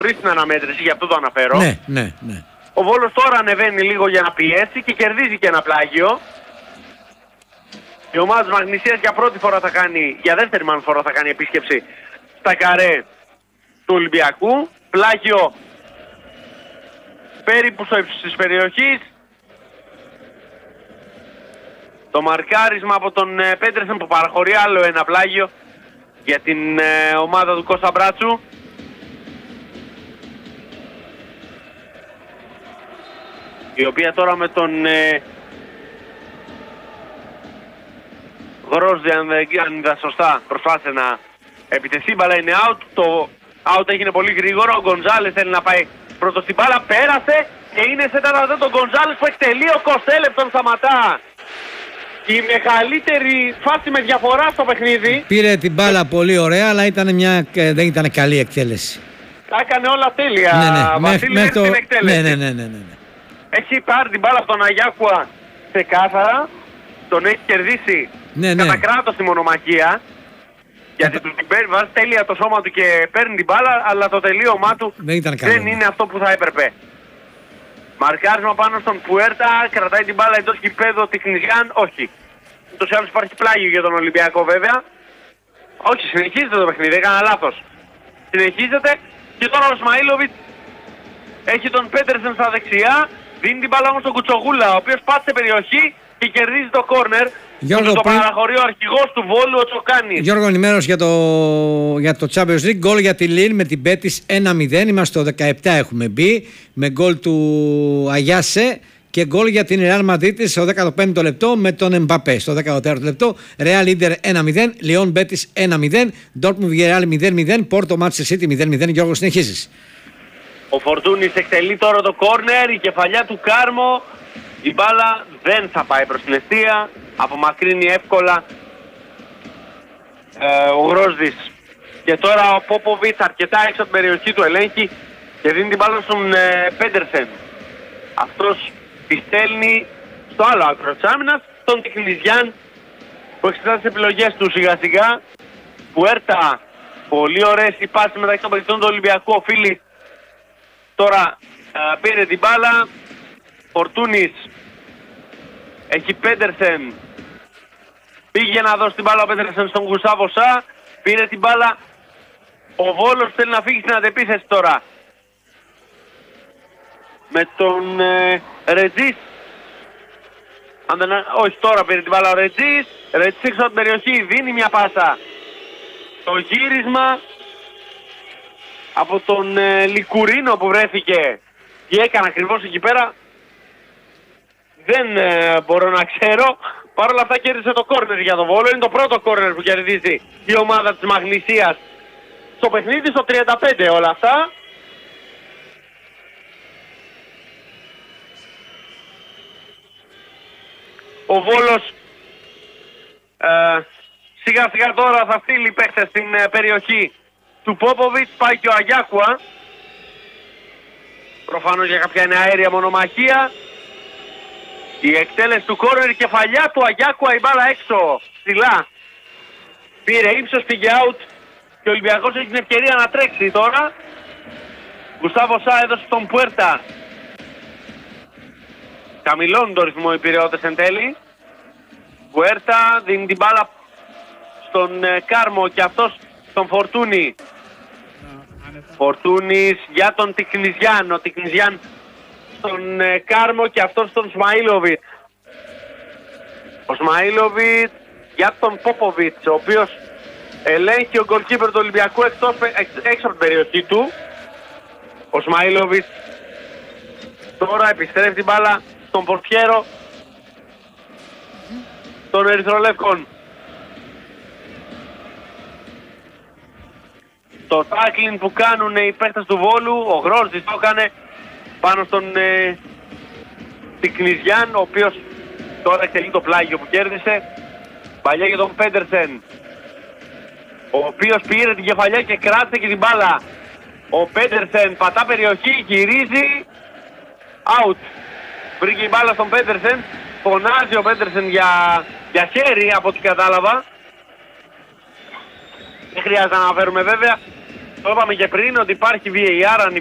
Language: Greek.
χωρίς την αναμέτρηση, γι' αυτό το αναφέρω. Ναι. Ο Βόλος τώρα ανεβαίνει λίγο για να πιέσει και κερδίζει και ένα πλάγιο. Η ομάδα της Μαγνησίας για πρώτη φορά θα κάνει, για δεύτερη μάλλον φορά θα κάνει επίσκεψη στα καρέ του Ολυμπιακού. Πλάγιο περίπου στο ύψος της περιοχής. Το μαρκάρισμα από τον Πέντερσεν που παραχωρεί άλλο ένα πλάγιο για την ομάδα του Κώστα Μπράτσου. Η οποία τώρα με τον Γρόσδη, αν είδα σωστά, προσπάθησε να επιτεθεί. Μπάλα είναι out. Το out έγινε πολύ γρήγορο. Ο Γκονζάλες θέλει να πάει πρώτο στην μπάλα. Πέρασε και είναι σε τέταρτο τον Γκονζάλες που εκτελεί. Ο Κοστέλεφ τον σταματά. Η μεγαλύτερη φάση με διαφορά στο παιχνίδι. Πήρε την μπάλα πολύ ωραία, αλλά δεν ήταν καλή εκτέλεση. Τα έκανε όλα τέλεια. Βασίλη, μέχρι την εκτέλεση. Ναι. Έχει πάρει την μπάλα από τον Αγιάκουα ξεκάθαρα. Τον έχει κερδίσει κατά κράτος στη μονομαχία. Γιατί του βάζει τέλεια το σώμα του και παίρνει την μπάλα, αλλά το τελείωμά του δεν είναι αυτό που θα έπρεπε. Μαρκάρισμα πάνω στον Πουέρτα, κρατάει την μπάλα εντός γηπέδου Τικνιζιάν, όχι. Ούτως ή άλλως υπάρχει πλάγιο για τον Ολυμπιακό βέβαια. Όχι, συνεχίζεται το παιχνίδι, έκανα λάθος. Συνεχίζεται και τώρα ο Σμαΐλοβιτς έχει τον Πέντερσεν στα δεξιά, δίνει την μπάλα όμως στον Κουτσογούλα, ο οποίος πάτησε περιοχή και κερδίζει το κόρνερ. Γιώργο, το παραχωρεί ο αρχηγός του Βόλου, ο Τσοκάνης. Γιώργο, ενημέρωση για το Champions League. Γκολ για τη Λιν με την Μπέτις 1-0. Είμαστε στο 17 έχουμε μπει. Με γκολ του Αγιάσε και γκολ για την Real Madrid στο 15ο λεπτό με τον Εμπαπέ. Στο 14ο λεπτό Real Inter 1-0. Λιόν Μπέτις 1-0. Dortmund Villarreal 0-0. Πόρτο Manchester City 0-0. Γιώργο, συνεχίζεις. Ο Φορτούνης εκτελεί τώρα το κόρνερ. Η κεφαλιά του Κάρμο. Η μπάλα δεν θα πάει προς την εστία. Απομακρύνει εύκολα ο Γρόσδης. Και τώρα ο Πόποβιτς αρκετά έξω από την περιοχή του ελέγχει και δίνει την μπάλα στον Πέντερσεν. Αυτός τη στέλνει στο άλλο άκρο της άμυνας, τον Τικνιζιάν που εξετάζει τις επιλογές του σιγά σιγά. Πουέρτα, πολύ ωραίες οι πάσεις μεταξύ των παικτών του Ολυμπιακού. Ο Φίλης τώρα πήρε την μπάλα. Φορτούνης έχει Πέντερσεν. Πήγε να δώσει την μπάλα ο Πέντερσεν στον Γκουστάβο Σα. Πήρε την μπάλα. Ο Βόλος θέλει να φύγει στην αντεπίθεση τώρα. Με τον Ρετζής. Όχι, τώρα πήρε την μπάλα ο Ρετζής. Ρετζής έξω από την περιοχή. Δίνει μια πάσα. Το γύρισμα από τον Λικουρίνο που βρέθηκε. Τι έκανε ακριβώς εκεί πέρα δεν μπορώ να ξέρω. Παρ' όλα αυτά κέρδισε το κόρνερ για τον Βόλο. Είναι το πρώτο κόρνερ που κερδίζει η ομάδα της Μαγνησίας στο παιχνίδι, στο 35 όλα αυτά. Ο Βόλος σιγά σιγά τώρα θα στείλει παίχτες στην περιοχή του Πόποβιτς. Πάει και ο Αγιάκουα. Προφανώς για κάποια είναι αέρια μονομαχία. Η εκτέλεση του κόρνερ, η κεφαλιά του Αγιάκουα, η μπάλα έξω ψηλά. Πήρε ύψος, πήγε out και ο Ολυμπιακός έχει την ευκαιρία να τρέξει τώρα. Γκουστάβο Σα έδωσε στον Πουέρτα. Χαμηλώνουν το ρυθμό οι πειραιώτες εν τέλει. Πουέρτα δίνει την μπάλα στον Κάρμο και αυτός στον Φορτούνη. Φορτούνης για τον Τικνιζιάν. Ο Τικνιζιάν στον Κάρμο και αυτός στον Σμαΐλοβιτς. Ο Σμαΐλοβιτς για τον Πόποβιτς, ο οποίος ελέγχει ο γκολκίπερ του Ολυμπιακού έξω από την περιοχή του. Ο Σμαΐλοβιτς τώρα επιστρέφει την μπάλα στον πορτιέρο των Ερυθρολεύκων. Το tackling που κάνουν οι παίχτες του Βόλου, ο Γρόσδης το έκανε πάνω στον Τικνιζιάν, ο οποίος τώρα εκτελεί το πλάγιο που κέρδισε. Παλιά για τον Πέντερσεν, ο οποίος πήρε την κεφαλιά και κράτησε και την μπάλα. Ο Πέντερσεν πατά περιοχή, γυρίζει, out. Βρήκε η μπάλα στον Πέντερσεν, φωνάζει ο Πέντερσεν για χέρι από ό,τι κατάλαβα. Δεν χρειάζεται να αναφέρουμε βέβαια. το είπαμε και πριν ότι υπάρχει VAR, αν